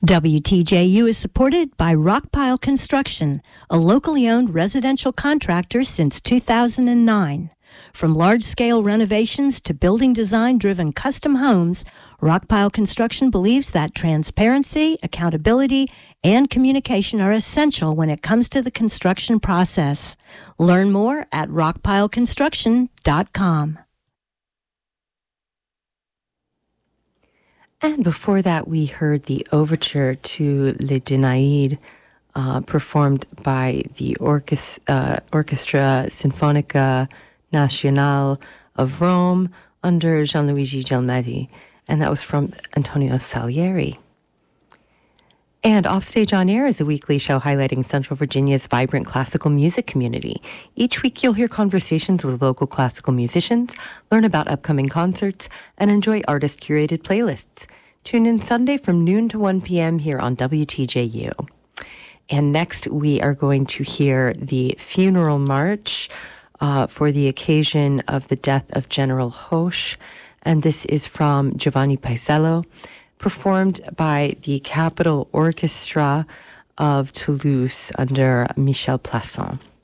WTJU is supported by Rockpile Construction, a locally owned residential contractor since 2009. From large-scale renovations to building design-driven custom homes, Rockpile Construction believes that transparency, accountability, and communication are essential when it comes to the construction process. Learn more at rockpileconstruction.com. And before that, we heard the overture to Les Danaïdes, performed by the Orchestra Sinfonica Nazionale of Rome under Gianluigi Gelmetti. And that was from Antonio Salieri. And Offstage on Air is a weekly show highlighting Central Virginia's vibrant classical music community. Each week you'll hear conversations with local classical musicians, learn about upcoming concerts, and enjoy artist-curated playlists. Tune in Sunday from noon to 1 p.m. here on WTJU. And next we are going to hear the funeral march for the occasion of the death of General Hoche. And this is from Giovanni Paisiello, performed by the Capitol Orchestra of Toulouse under Michel Plasson.